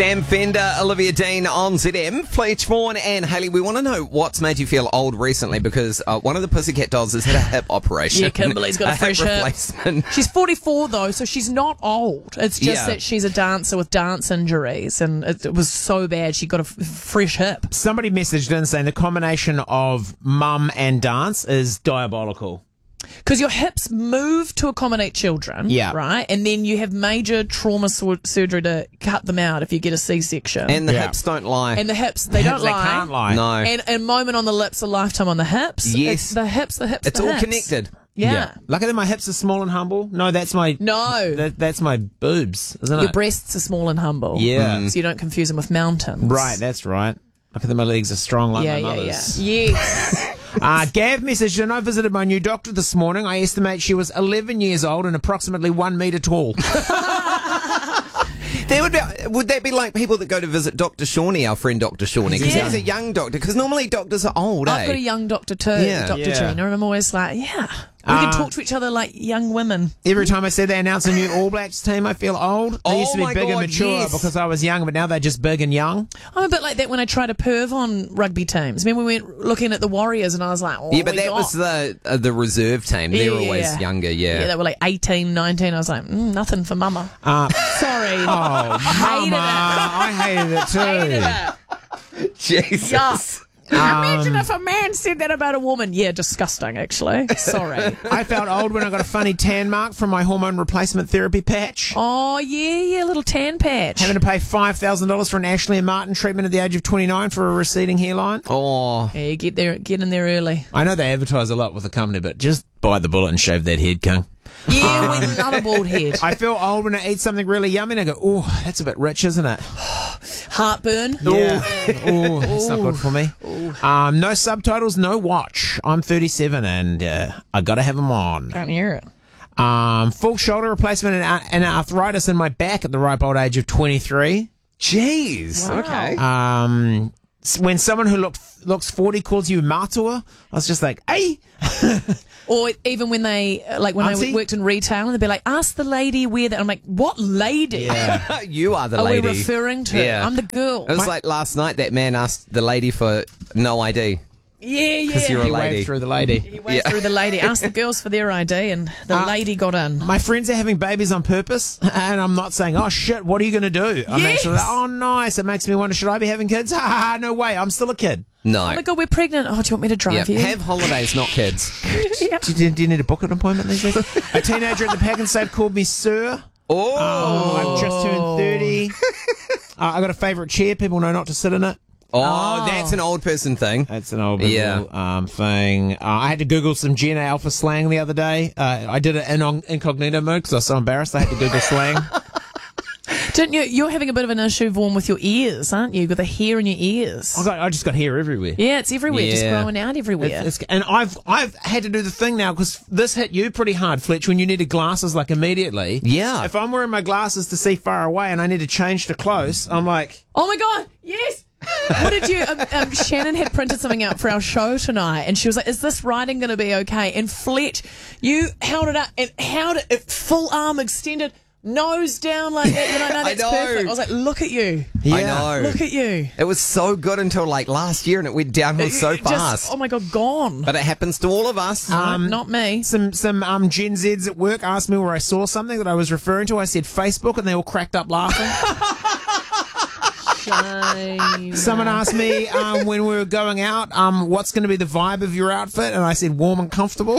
Dan Fender, Olivia Dean on ZM. Fletch Vaughan and Hayley, we want to know what's made you feel old recently, because one of the Pussycat Dolls has had a hip operation. Yeah, Kimberly's got a fresh hip hip. replacement. She's 44 though, so she's not old. It's just that she's a dancer with dance injuries, and it was so bad she got a fresh hip. Somebody messaged in saying the combination of mum and dance is diabolical. Because your hips move to accommodate children, right? And then you have major trauma surgery to cut them out if you get a C-section. And the hips don't lie. And the hips, they don't lie. They can't lie. No. And a moment on the lips, a lifetime on the hips. Yes. It's the hips. It's all connected. Yeah. Look at that, my hips are small and humble. No, that's my... No. That's my boobs, isn't it? Your breasts are small and humble. Yeah. So you don't confuse them with mountains. Right, that's right. Look at that, my legs are strong like my mother's. Yes. Gav messaged in, I visited my new doctor this morning. I estimate she was 11 years old and approximately 1 metre tall. Would that be like people that go to visit Dr. Shawnee, our friend Dr. Shawnee? Because he's a young doctor. Because normally doctors are old, I've got a young doctor too, Dr. Gina, and I'm always like, we can talk to each other like young women. Every time I see they announce a new All Blacks team, I feel old. They used to be big and mature because I was young, but now they're just big and young. I'm a bit like that when I try to perv on rugby teams. Remember we went looking at the Warriors and I was like, but that was the reserve team. They're always younger, Yeah, they were like 18, 19. I was like, nothing for mama. Sorry. Oh, I hated it too. Hated it. Jesus. Yuck. Imagine if a man said that about a woman. Yeah, disgusting, actually. Sorry. I felt old when I got a funny tan mark from my hormone replacement therapy patch. Oh, yeah, little tan patch. Having to pay $5,000 for an Ashley and Martin treatment at the age of 29 for a receding hairline. Oh. Yeah, get in there early. I know they advertise a lot with the company, but just bite the bullet and shave that head, King. Yeah, with another bald head. I feel old when I eat something really yummy and I go, oh, that's a bit rich, isn't it? Heartburn. Yeah. Oh, that's not good for me. No subtitles, no watch. I'm 37 and I got to have them on. Can't hear it. Full shoulder replacement and arthritis in my back at the ripe old age of 23. Jeez. Wow. Okay. When someone who looks 40 calls you matua, I was just like, hey. Or even when they, they worked in retail and they'd be like, ask the lady where that. I'm like, what lady? Yeah. You are the lady. Are we referring to? Yeah. I'm the girl. It was like last night that man asked the lady for no ID. Yeah. Because you're a He lady. waved through the lady. He went through the lady. Asked the girls for their ID and the lady got in. My friends are having babies on purpose, and I'm not saying, oh, shit, what are you going to do? I'm actually like, oh, nice. It makes me wonder, should I be having kids? Ha ha ha, no way. I'm still a kid. No. Oh my God, we're pregnant. Oh, do you want me to drive you? Have holidays, not kids. Do you need a booking appointment these days? A teenager at the Pack and Save called me Sir. Oh. I've just turned 30. I got a favourite chair. People know not to sit in it. Oh, that's an old person thing. That's an old thing. I had to Google some Gen Alpha slang the other day. I did it in incognito mode because I was so embarrassed I had to Google slang. Didn't you? You're having a bit of an issue, Vaughan, with your ears, aren't you? With the hair in your ears. I just got hair everywhere. Yeah, it's everywhere, just growing out everywhere. And I've had to do the thing now because this hit you pretty hard, Fletch, when you needed glasses like immediately. Yeah. If I'm wearing my glasses to see far away and I need to change to close, I'm like, oh my God, yes! What did you? Shannon had printed something out for our show tonight, and she was like, "Is this writing going to be okay?" And Fletch, you held it up and held it full arm extended, nose down like that. No, that's perfect. I was like, "Look at you!" Yeah. I know. Look at you. It was so good until like last year, and it went downhill so fast. Oh my God, gone. But it happens to all of us. Not me. Some Gen Zs at work asked me where I saw something that I was referring to. I said Facebook, and they all cracked up laughing. Shame. Someone asked me when we were going out, what's going to be the vibe of your outfit? And I said warm and comfortable.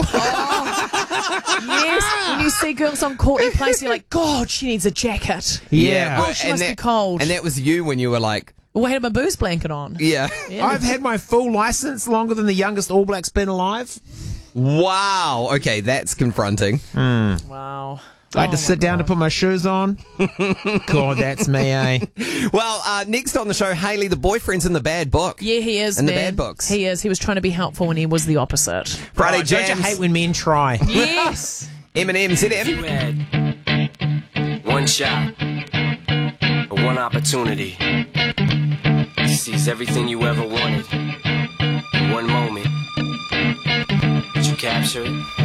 Yes, when you see girls on Courtney Place, you're like, God, she needs a jacket. Yeah. Oh, she must be cold. And that was you when you were like... Well, I had my booze blanket on. Yeah. I've had my full license longer than the youngest All Black's been alive. Wow. Okay, that's confronting. Wow. I had to sit down to put my shoes on. God, that's me, eh? Well, next on the show, Hayley, the boyfriend's in the bad book. Yeah, he is, in man. the bad books. He is. He was trying to be helpful when he was the opposite. Friday Don't you Jams. hate when men try? Yes. Eminem, ZM. You had one shot, or one opportunity to seize everything you ever wanted in one moment. Did you capture it?